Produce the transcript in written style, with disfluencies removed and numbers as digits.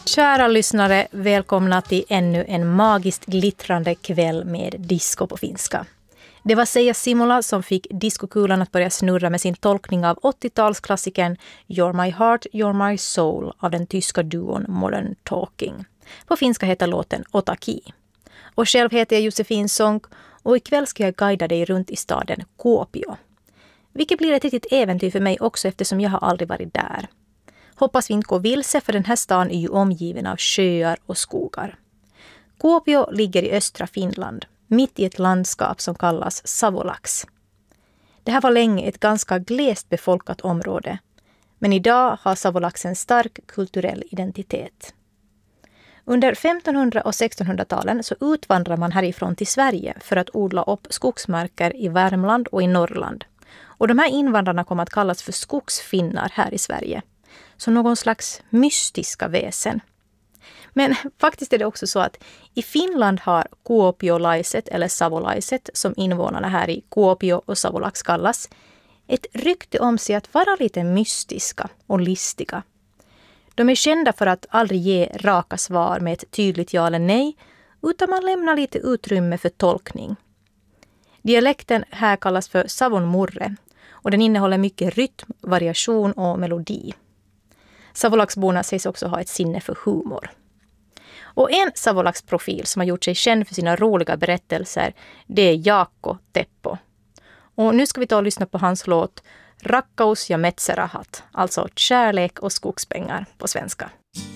Kära lyssnare, välkomna till ännu en magiskt glittrande kväll med disco på finska. Det var Seija Simola som fick diskokulan att börja snurra med sin tolkning av 80-talsklassikern You're My Heart, You're My Soul av den tyska duon Modern Talking. På finska heter låten Otaki. Och själv heter jag Josefin Sonck och ikväll ska jag guida dig runt i staden Kuopio. Vilket blir ett riktigt äventyr för mig också eftersom jag har aldrig varit där. Hoppas vi inte går vilse för den här stan är ju omgiven av sjöar och skogar. Kuopio ligger i östra Finland, mitt i ett landskap som kallas Savolax. Det här var länge ett ganska glest befolkat område, men idag har Savolax en stark kulturell identitet. Under 1500- och 1600-talen så utvandrar man härifrån till Sverige för att odla upp skogsmarker i Värmland och i Norrland. Och de här invandrarna kom att kallas för skogsfinnar här i Sverige. Så någon slags mystiska väsen. Men faktiskt är det också så att i Finland har kuopiolaiset eller savolaiset, som invånarna här i Kuopio och Savolax kallas, ett rykte om sig att vara lite mystiska och listiga. De är kända för att aldrig ge raka svar med ett tydligt ja eller nej, utan man lämnar lite utrymme för tolkning. Dialekten här kallas för savonmurre och den innehåller mycket rytm, variation och melodi. Savolaxborna sägs också ha ett sinne för humor. Och en Savolax-profil som har gjort sig känd för sina roliga berättelser, det är Jaakko Teppo. Och nu ska vi ta och lyssna på hans låt Rakkaus ja metserahat, alltså kärlek och skogspengar på svenska.